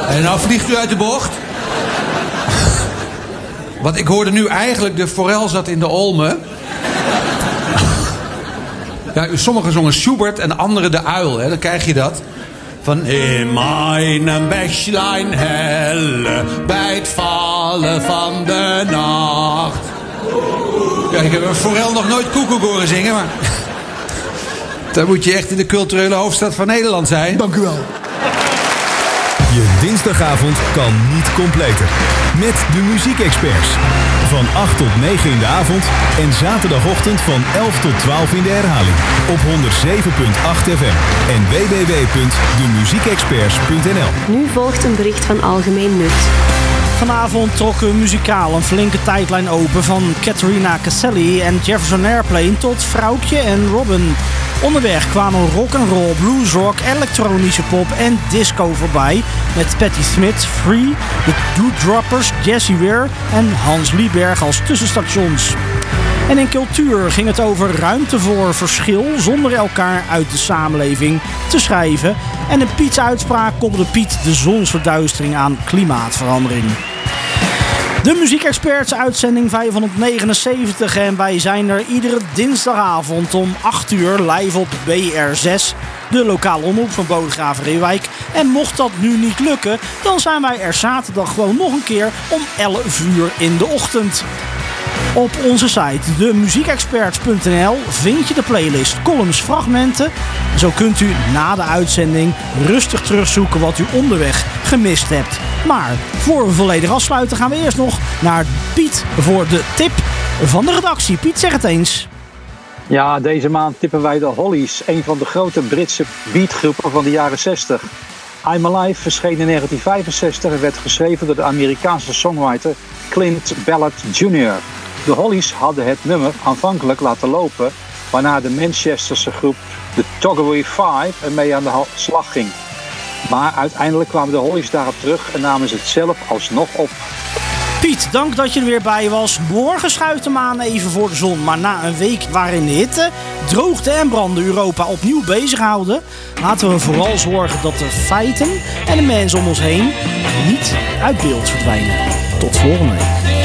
En nou vliegt u uit de bocht. Want ik hoorde nu eigenlijk de forel zat in de olmen. Ja, sommigen zongen Schubert en anderen de uil, hè. Dan krijg je dat. Van in mijn bächlein helle, bij het vallen van de nacht. Ja, ik heb een forel nog nooit koekoek horen zingen, maar... Dan moet je echt in de culturele hoofdstad van Nederland zijn. Dank u wel. Je dinsdagavond kan niet completer. Met de muziekexperts. Van 8 tot 9 in de avond en zaterdagochtend van 11 tot 12 in de herhaling. Op 107.8 FM en www.demuziekexperts.nl. Nu volgt een bericht van Algemeen Nut. Vanavond trokken muzikaal een flinke tijdlijn open van Caterina Caselli en Jefferson Airplane tot Vrouwtje en Robin. Onderweg kwamen rock'n'roll, bluesrock, elektronische pop en disco voorbij. Met Patti Smith, Free, de Doodroppers, Jessie Ware en Hans Lieberg als tussenstations. En in cultuur ging het over ruimte voor verschil zonder elkaar uit de samenleving te schrijven. En in Piets uitspraak koppelde Piet de zonsverduistering aan klimaatverandering. De muziekexperts uitzending 579 en wij zijn er iedere dinsdagavond om 8 uur live op BR6, de lokale omroep van Bodegraven-Reeuwijk. En mocht dat nu niet lukken, dan zijn wij er zaterdag gewoon nog een keer om 11 uur in de ochtend. Op onze site demuziekexperts.nl vind je de playlist columns fragmenten. Zo kunt u na de uitzending rustig terugzoeken wat u onderweg gemist hebt. Maar voor we volledig afsluiten gaan we eerst nog naar Piet voor de tip van de redactie. Piet, zeg het eens. Ja, deze maand tippen wij de Hollies, een van de grote Britse beatgroepen van de jaren 60. I'm Alive verscheen in 1965 en werd geschreven door de Amerikaanse songwriter Clint Ballard Jr. De Hollies hadden het nummer aanvankelijk laten lopen, waarna de Manchesterse groep de Toggery Five ermee aan de slag ging. Maar uiteindelijk kwamen de Hollies daarop terug en namen ze het zelf alsnog op. Piet, dank dat je er weer bij was. Morgen schuift de maan even voor de zon. Maar na een week waarin de hitte, droogte en branden Europa opnieuw bezighouden, laten we vooral zorgen dat de feiten en de mensen om ons heen niet uit beeld verdwijnen. Tot volgende week.